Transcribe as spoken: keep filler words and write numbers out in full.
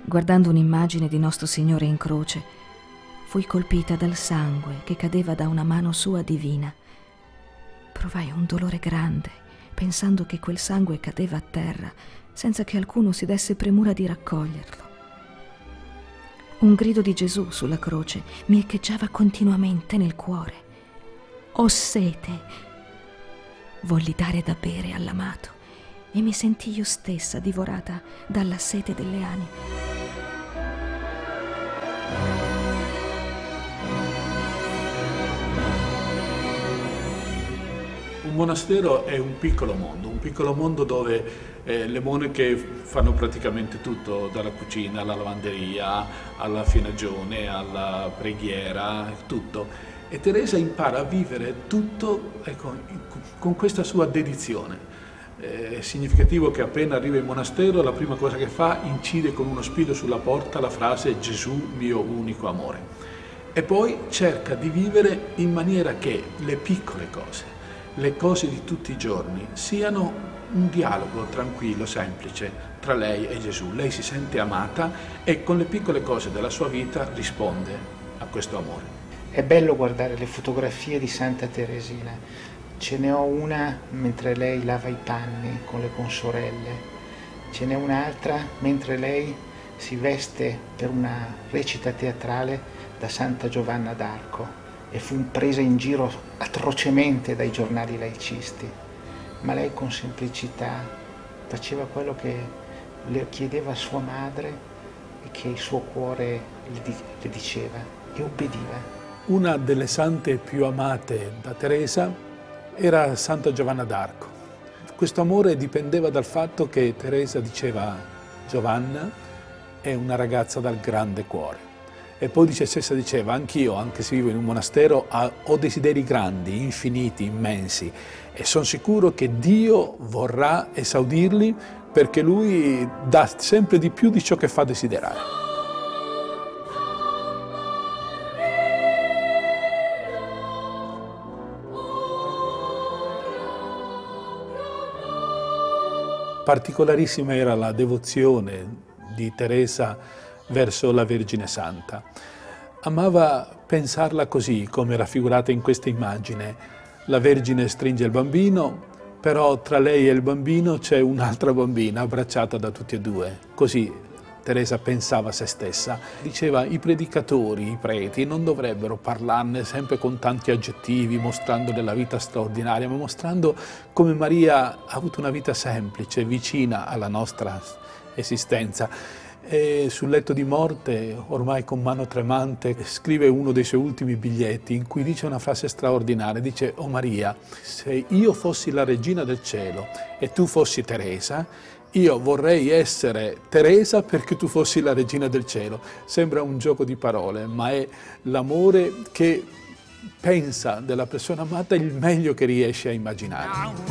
Guardando un'immagine di Nostro Signore in croce, fui colpita dal sangue che cadeva da una mano sua divina. Provai un dolore grande, pensando che quel sangue cadeva a terra, senza che alcuno si desse premura di raccoglierlo. Un grido di Gesù sulla croce mi echeggiava continuamente nel cuore. «Ho sete!» Volli dare da bere all'amato e mi sentii io stessa divorata dalla sete delle anime. Un monastero è un piccolo mondo, un piccolo mondo dove eh, le monache fanno praticamente tutto, dalla cucina alla lavanderia, alla finagione, alla preghiera, tutto. E Teresa impara a vivere tutto ecco, con questa sua dedizione. È significativo che appena arriva in monastero la prima cosa che fa incide con uno spillo sulla porta la frase «Gesù mio unico amore». E poi cerca di vivere in maniera che le piccole cose, le cose di tutti i giorni siano un dialogo tranquillo, semplice tra lei e Gesù. Lei si sente amata e con le piccole cose della sua vita risponde a questo amore. È bello guardare le fotografie di Santa Teresina. Ce ne ho una mentre lei lava i panni con le consorelle, ce n'è un'altra mentre lei si veste per una recita teatrale da Santa Giovanna d'Arco e fu presa in giro atrocemente dai giornali laicisti, ma lei con semplicità faceva quello che le chiedeva sua madre e che il suo cuore le diceva e obbediva. Una delle sante più amate da Teresa era Santa Giovanna d'Arco. Questo amore dipendeva dal fatto che Teresa diceva Giovanna è una ragazza dal grande cuore. E poi dice stessa diceva anch'io, anche se vivo in un monastero, ho desideri grandi, infiniti, immensi e sono sicuro che Dio vorrà esaudirli perché Lui dà sempre di più di ciò che fa desiderare. Particolarissima era la devozione di Teresa verso la Vergine Santa. Amava pensarla così, come raffigurata in questa immagine. La Vergine stringe il bambino, però tra lei e il bambino c'è un'altra bambina abbracciata da tutti e due. Così Teresa pensava a se stessa. Diceva i predicatori, i preti non dovrebbero parlarne sempre con tanti aggettivi, mostrandole la vita straordinaria, ma mostrando come Maria ha avuto una vita semplice, vicina alla nostra esistenza. E sul letto di morte, ormai con mano tremante, scrive uno dei suoi ultimi biglietti in cui dice una frase straordinaria, dice «Oh Maria, se io fossi la regina del cielo e tu fossi Teresa, io vorrei essere Teresa perché tu fossi la regina del cielo». Sembra un gioco di parole, ma è l'amore che pensa della persona amata il meglio che riesce a immaginare.